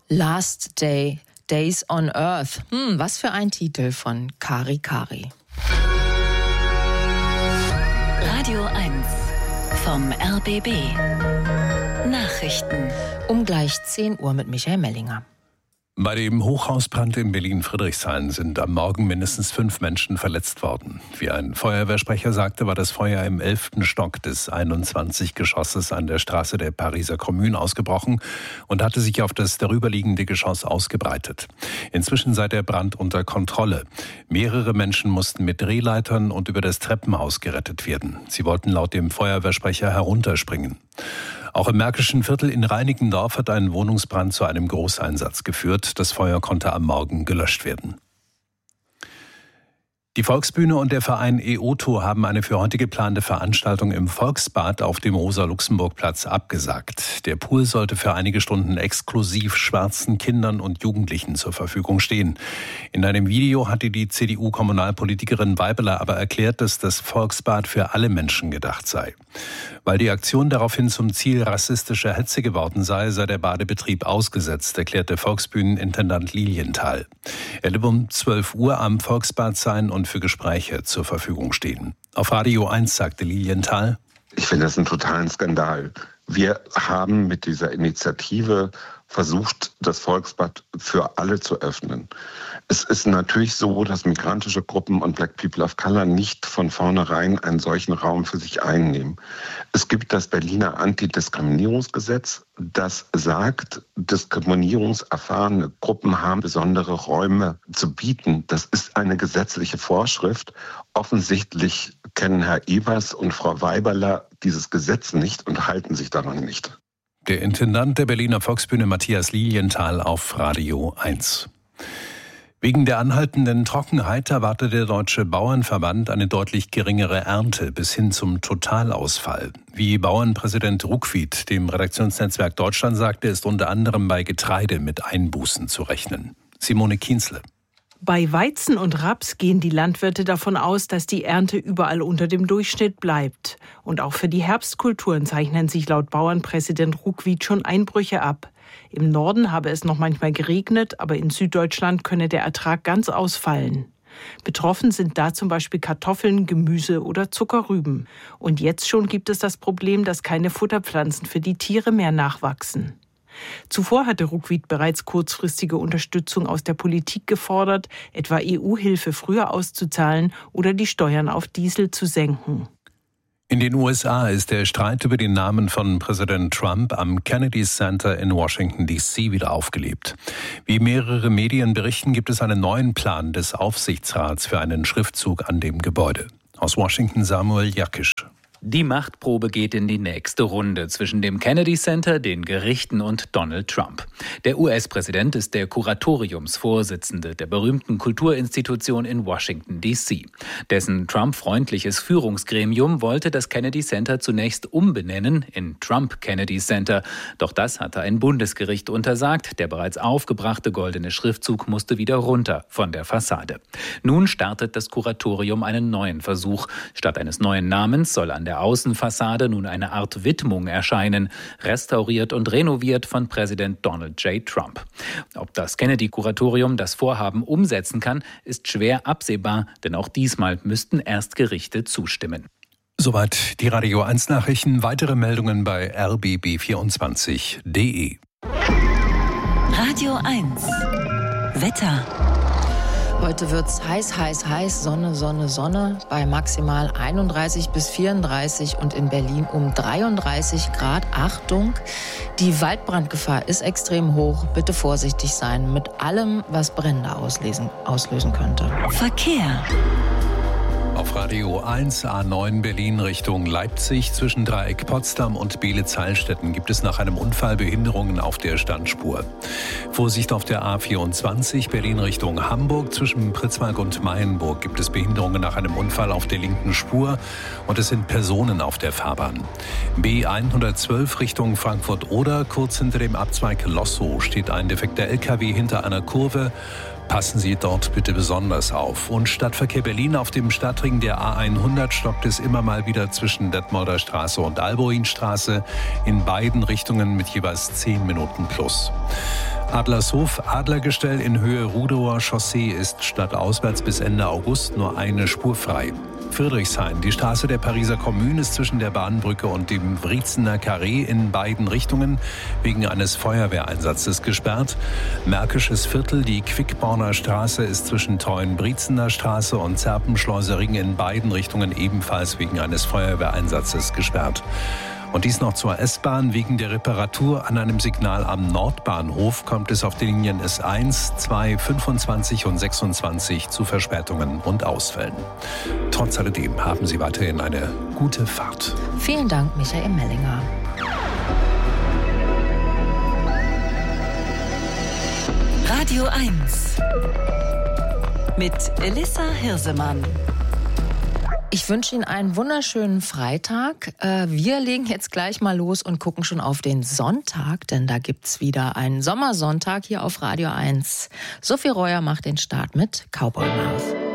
Last Day, Days on Earth. Was für ein Titel von Kari Kari. Radio 1 vom RBB. Nachrichten. Um gleich 10 Uhr mit Michael Mellinger. Bei dem Hochhausbrand in Berlin-Friedrichshain sind am Morgen mindestens 5 Menschen verletzt worden. Wie ein Feuerwehrsprecher sagte, war das Feuer im 11. Stock des 21-Geschosses an der Straße der Pariser Commune ausgebrochen und hatte sich auf das darüberliegende Geschoss ausgebreitet. Inzwischen sei der Brand unter Kontrolle. Mehrere Menschen mussten mit Drehleitern und über das Treppenhaus gerettet werden. Sie wollten laut dem Feuerwehrsprecher herunterspringen. Auch im Märkischen Viertel in Reinickendorf hat ein Wohnungsbrand zu einem Großeinsatz geführt. Das Feuer konnte am Morgen gelöscht werden. Die Volksbühne und der Verein EOTO haben eine für heute geplante Veranstaltung im Volksbad auf dem Rosa-Luxemburg-Platz abgesagt. Der Pool sollte für einige Stunden exklusiv schwarzen Kindern und Jugendlichen zur Verfügung stehen. In einem Video hatte die CDU-Kommunalpolitikerin Weibeler aber erklärt, dass das Volksbad für alle Menschen gedacht sei. Weil die Aktion daraufhin zum Ziel rassistischer Hetze geworden sei der Badebetrieb ausgesetzt, erklärte Volksbühnenintendant Lilienthal. Er wird um 12 Uhr am Volksbad sein und für Gespräche zur Verfügung stehen. Auf Radio 1 sagte Lilienthal: Ich finde das einen totalen Skandal. Wir haben mit dieser Initiative versucht, das Volksbad für alle zu öffnen. Es ist natürlich so, dass migrantische Gruppen und Black People of Color nicht von vornherein einen solchen Raum für sich einnehmen. Es gibt das Berliner Antidiskriminierungsgesetz, das sagt, diskriminierungserfahrene Gruppen haben besondere Räume zu bieten. Das ist eine gesetzliche Vorschrift. Offensichtlich kennen Herr Evers und Frau Weiberler dieses Gesetz nicht und halten sich daran nicht. Der Intendant der Berliner Volksbühne Matthias Lilienthal auf Radio 1. Wegen der anhaltenden Trockenheit erwartet der Deutsche Bauernverband eine deutlich geringere Ernte bis hin zum Totalausfall. Wie Bauernpräsident Ruckwied dem Redaktionsnetzwerk Deutschland sagte, ist unter anderem bei Getreide mit Einbußen zu rechnen. Simone Kienzle. Bei Weizen und Raps gehen die Landwirte davon aus, dass die Ernte überall unter dem Durchschnitt bleibt. Und auch für die Herbstkulturen zeichnen sich laut Bauernpräsident Ruckwied schon Einbrüche ab. Im Norden habe es noch manchmal geregnet, aber in Süddeutschland könne der Ertrag ganz ausfallen. Betroffen sind da zum Beispiel Kartoffeln, Gemüse oder Zuckerrüben. Und jetzt schon gibt es das Problem, dass keine Futterpflanzen für die Tiere mehr nachwachsen. Zuvor hatte Ruckwied bereits kurzfristige Unterstützung aus der Politik gefordert, etwa EU-Hilfe früher auszuzahlen oder die Steuern auf Diesel zu senken. In den USA ist der Streit über den Namen von Präsident Trump am Kennedy Center in Washington, D.C. wieder aufgelebt. Wie mehrere Medien berichten, gibt es einen neuen Plan des Aufsichtsrats für einen Schriftzug an dem Gebäude. Aus Washington Samuel Jakisch. Die Machtprobe geht in die nächste Runde zwischen dem Kennedy Center, den Gerichten und Donald Trump. Der US-Präsident ist der Kuratoriumsvorsitzende der berühmten Kulturinstitution in Washington, D.C. Dessen Trump-freundliches Führungsgremium wollte das Kennedy Center zunächst umbenennen in Trump Kennedy Center. Doch das hatte ein Bundesgericht untersagt. Der bereits aufgebrachte goldene Schriftzug musste wieder runter von der Fassade. Nun startet das Kuratorium einen neuen Versuch. Statt eines neuen Namens soll an der Außenfassade nun eine Art Widmung erscheinen, restauriert und renoviert von Präsident Donald J. Trump. Ob das Kennedy-Kuratorium das Vorhaben umsetzen kann, ist schwer absehbar, denn auch diesmal müssten erst Gerichte zustimmen. Soweit die Radio 1 Nachrichten. Weitere Meldungen bei rbb24.de. Radio 1 Wetter. Heute wird's heiß, Sonne, Sonne, Sonne bei maximal 31 bis 34 und in Berlin um 33 Grad. Achtung, die Waldbrandgefahr ist extrem hoch. Bitte vorsichtig sein mit allem, was Brände auslösen könnte. Verkehr. Auf Radio 1 A9 Berlin Richtung Leipzig zwischen Dreieck Potsdam und Beelitz-Heilstätten gibt es nach einem Unfall Behinderungen auf der Standspur. Vorsicht auf der A24 Berlin Richtung Hamburg zwischen Pritzwalk und Mayenburg gibt es Behinderungen nach einem Unfall auf der linken Spur und es sind Personen auf der Fahrbahn. B112 Richtung Frankfurt-Oder, kurz hinter dem Abzweig Lossow steht ein defekter LKW hinter einer Kurve. Passen Sie dort bitte besonders auf. Und Stadtverkehr Berlin auf dem Stadtring der A100 stoppt es immer mal wieder zwischen Detmolder Straße und Alboinstraße in beiden Richtungen mit jeweils 10 Minuten plus. Adlershof Adlergestell in Höhe Rudower Chaussee ist stadtauswärts bis Ende August nur eine Spur frei. Friedrichshain, die Straße der Pariser Kommune, ist zwischen der Bahnbrücke und dem Wriezener Carré in beiden Richtungen wegen eines Feuerwehreinsatzes gesperrt. Märkisches Viertel, die Quickborner Straße, ist zwischen Teuenbriezener Straße und Zerpenschleusering in beiden Richtungen ebenfalls wegen eines Feuerwehreinsatzes gesperrt. Und dies noch zur S-Bahn. Wegen der Reparatur an einem Signal am Nordbahnhof kommt es auf den Linien S1, 2, 25 und 26 zu Verspätungen und Ausfällen. Trotz alledem haben Sie weiterhin eine gute Fahrt. Vielen Dank, Michael Mellinger. Radio 1 mit Elissa Hirsemann. Ich wünsche Ihnen einen wunderschönen Freitag. Wir legen jetzt gleich mal los und gucken schon auf den Sonntag, denn da gibt's wieder einen Sommersonntag hier auf Radio 1. Sophie Reuer macht den Start mit Cowboy Mouth.